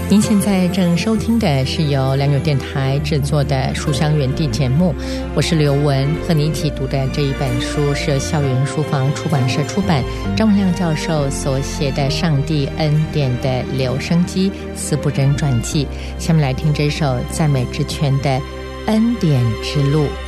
您现在正收听的是由良友电台制作的书香园地节目，我是刘文，和你一起读的这一本书是由校园书房出版社出版，张文亮教授所写的《上帝恩典的留声机》司布真传记。下面来听这首赞美之泉的恩典之路。